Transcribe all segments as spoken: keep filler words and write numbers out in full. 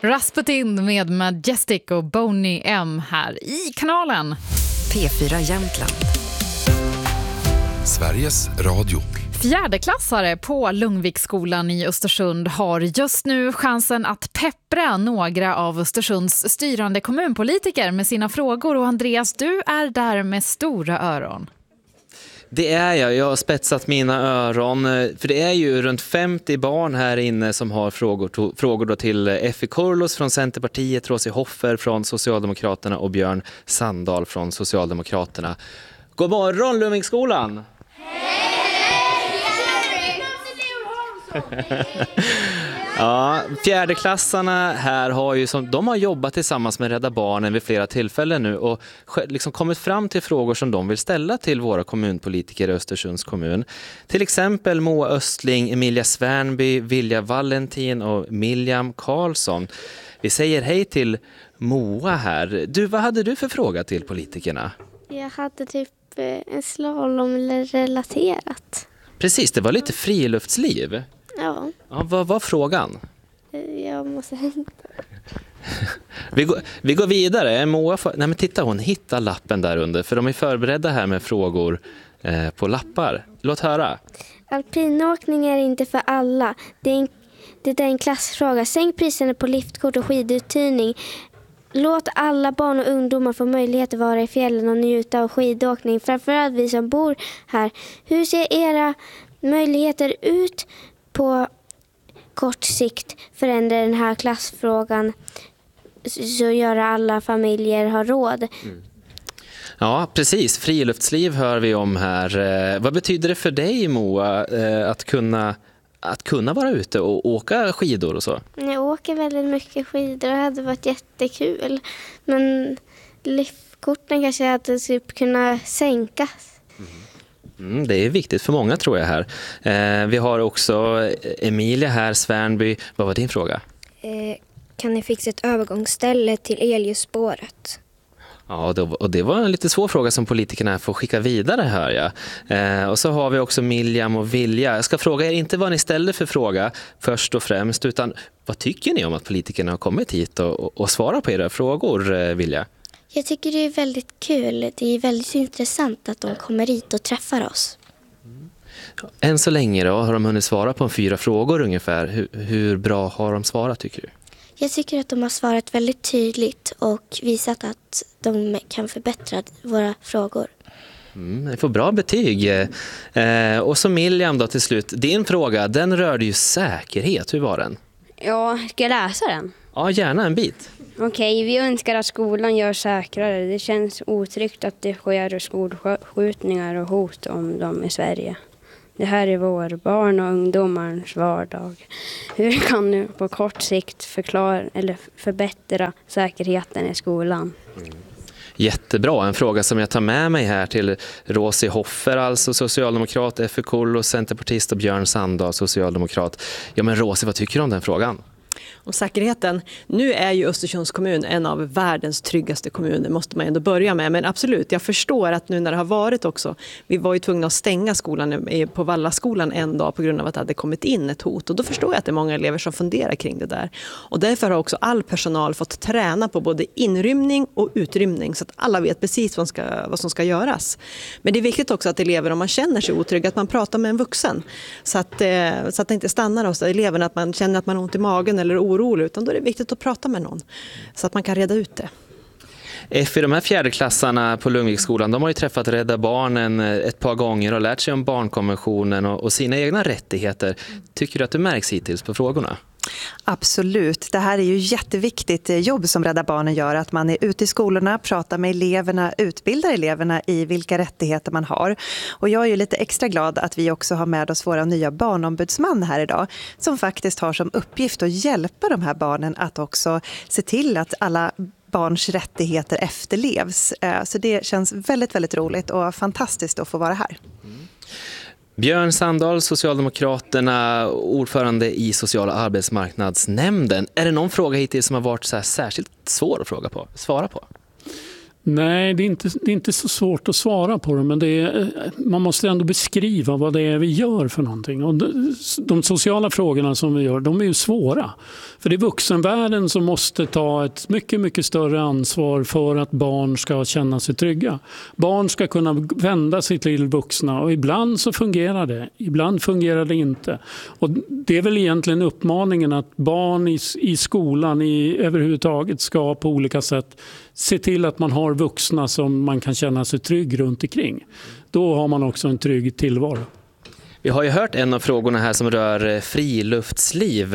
Rasputin med Majestic och Boney M här i kanalen. P fyra Jämtland. Sveriges Radio. Fjärdeklassare på Lungviksskolan i Östersund har just nu chansen att peppra några av Östersunds styrande kommunpolitiker med sina frågor. Och Andreas, du är där med stora öron. Det är jag. Jag har spetsat mina öron. För det är ju runt femtio barn här inne som har frågor, to, frågor då till Effie Korlos från Centerpartiet, Rosie Hoffer från Socialdemokraterna och Björn Sandahl från Socialdemokraterna. God morgon Lungviksskolan! Ja, fjärdeklassarna här har ju som, de har jobbat tillsammans med Rädda Barnen vid flera tillfällen nu och liksom kommit fram till frågor som de vill ställa till våra kommunpolitiker i Östersunds kommun. Till exempel Moa Östling, Emilia Svärnby, Vilja Valentin och Miriam Karlsson. Vi säger hej till Moa här. Du, vad hade du för fråga till politikerna? Jag hade typ en slalom eller relaterat. Precis, det var lite friluftsliv. Ja. Ja, vad var frågan? Jag måste hämta. vi, går, vi går vidare. Moa, nej men titta, hon hittar lappen där under. För de är förberedda här med frågor eh, på lappar. Låt höra. Alpinåkning är inte för alla. Det är en, det är en klassfråga. Sänk priserna på liftkort och skiduthyrning. Låt alla barn och ungdomar få möjlighet att vara i fjällen och njuta av skidåkning. Framförallt vi som bor här. Hur ser era möjligheter ut på kort sikt förändra den här klassfrågan så gör alla familjer har råd? Mm. Ja, precis. Friluftsliv hör vi om här. Eh, vad betyder det för dig, Moa, eh, att kunna, att kunna vara ute och åka skidor och så? Jag åker väldigt mycket skidor och det hade varit jättekul. Men liftkorten kanske hade typ kunna sänkas. Mm. Mm, det är viktigt för många tror jag här. Eh, vi har också Emilia här, Svärnby. Vad var din fråga? Eh, kan ni fixa ett övergångsställe till elljusspåret? Ja, det, och det var en lite svår fråga som politikerna får skicka vidare, hör jag. Eh, och så har vi också Miriam och Vilja. Jag ska fråga er inte vad ni ställde för fråga först och främst, utan vad tycker ni om att politikerna har kommit hit och, och, och svarar på era frågor, eh, Vilja? Jag tycker det är väldigt kul. Det är väldigt intressant att de kommer hit och träffar oss. Mm. Än så länge då har de hunnit svara på en fyra frågor ungefär. Hur, hur bra har de svarat tycker du? Jag tycker att de har svarat väldigt tydligt och visat att de kan förbättra våra frågor. Mm, jag får bra betyg. Eh, och så Miriam då till slut. Din fråga, den rörde ju säkerhet. Hur var den? Ja, ska jag läsa den? Ja, gärna en bit. Okej, vi önskar att skolan gör säkrare. Det känns otryggt att det sker skolskjutningar och hot om dem i Sverige. Det här är vår barn och ungdomars vardag. Hur kan du på kort sikt förklara eller förbättra säkerheten i skolan? Mm. Jättebra, en fråga som jag tar med mig här till Rosie Hoffer, alltså socialdemokrat, Effie Korlos, centerpartist och Björn Sandahl, socialdemokrat. Ja men Rosie, vad tycker du om den frågan? Om säkerheten. Nu är ju Östersunds kommun en av världens tryggaste kommuner, måste man ändå börja med. Men absolut, jag förstår att nu när det har varit också, vi var ju tvungna att stänga skolan på Vallaskolan en dag på grund av att det hade kommit in ett hot. Och då förstår jag att det är många elever som funderar kring det där. Och därför har också all personal fått träna på både inrymning och utrymning så att alla vet precis vad, ska, vad som ska göras. Men det är viktigt också att elever, om man känner sig otrygg, att man pratar med en vuxen. Så att, så att det inte stannar hos eleverna, att man känner att man har ont i magen eller orolig, utan då är det viktigt att prata med någon så att man kan reda ut det. Effie, de här fjärdeklassarna på Lungviksskolan, de har ju träffat Rädda Barnen ett par gånger och lärt sig om barnkonventionen och, och sina egna rättigheter. Tycker du att det märks hittills på frågorna? Absolut. Det här är ju jätteviktigt jobb som Rädda Barnen gör, att man är ute i skolorna, pratar med eleverna, utbildar eleverna i vilka rättigheter man har. Och jag är ju lite extra glad att vi också har med oss våra nya barnombudsman här idag, som faktiskt har som uppgift att hjälpa de här barnen att också se till att alla barns rättigheter efterlevs. Så det känns väldigt, väldigt roligt och fantastiskt att få vara här. Mm. Björn Sandahl, Socialdemokraterna, ordförande i Sociala arbetsmarknadsnämnden. Är det någon fråga hittills som har varit så här särskilt svår att fråga på, svara på? Nej, det är, inte, det är inte så svårt att svara på det, men det är, man måste ändå beskriva vad det är vi gör för någonting. Och de, de sociala frågorna som vi gör, de är ju svåra. För det är vuxenvärlden som måste ta ett mycket, mycket större ansvar för att barn ska känna sig trygga. Barn ska kunna vända sig till vuxna och ibland så fungerar det, ibland fungerar det inte. Och det är väl egentligen uppmaningen att barn i, i skolan i, överhuvudtaget ska på olika sätt se till att man har vuxna som man kan känna sig trygg runt omkring. Då har man också en trygg tillvaro. Vi har ju hört en av frågorna här som rör friluftsliv.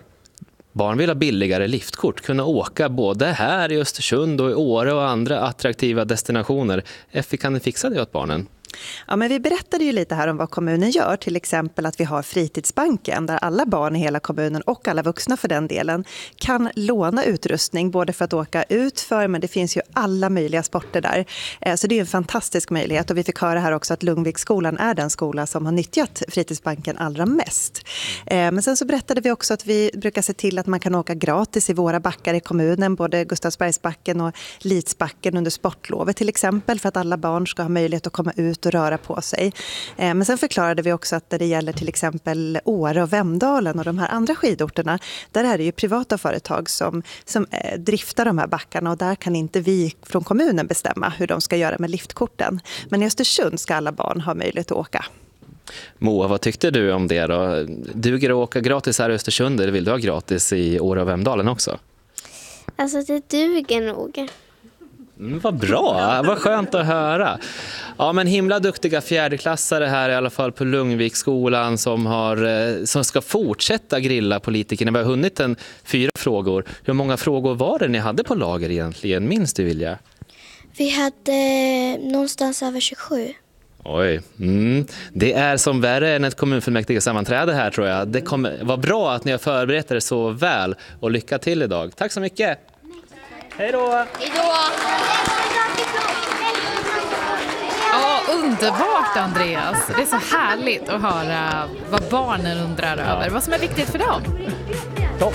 Barn vill ha billigare liftkort, kunna åka både här i Östersund och i Åre och andra attraktiva destinationer. Effi, kan ni fixa det åt barnen? Ja, men vi berättade ju lite här om vad kommunen gör, till exempel att vi har fritidsbanken där alla barn i hela kommunen och alla vuxna för den delen kan låna utrustning både för att åka ut för, men det finns ju alla möjliga sporter där. Så det är en fantastisk möjlighet och vi fick höra här också att Lungviksskolan är den skola som har nyttjat fritidsbanken allra mest. Men sen så berättade vi också att vi brukar se till att man kan åka gratis i våra backar i kommunen, både Gustavsbergsbacken och Lidsbacken under sportlovet till exempel, för att alla barn ska ha möjlighet att komma ut och röra på sig. Men sen förklarade vi också att när det gäller till exempel Åre och Vemdalen och de här andra skidorterna, där är det ju privata företag som, som driftar de här backarna och där kan inte vi från kommunen bestämma hur de ska göra med liftkorten. Men i Östersund ska alla barn ha möjlighet att åka. Moa, vad tyckte du om det då? Duger det att åka gratis här i Östersund eller vill du ha gratis i Åre och Vemdalen också? Alltså det duger nog. Mm, vad bra, vad skönt att höra. Ja, men himla duktiga fjärdeklassare här i alla fall på Lungviksskolan som, har, som ska fortsätta grilla politikerna. Vi har hunnit en fyra frågor. Hur många frågor var det ni hade på lager egentligen? Minns du, Vilja? Vi hade någonstans över tjugosju. Oj, mm. Det är som värre än ett kommunfullmäktige sammanträde här tror jag. Det kommer vara bra att ni har förberett er så väl och lycka till idag. Tack så mycket! Hej då! Hej då! Ja, underbart Andreas. Det är så härligt att höra vad barnen undrar över. Vad som är viktigt för dem.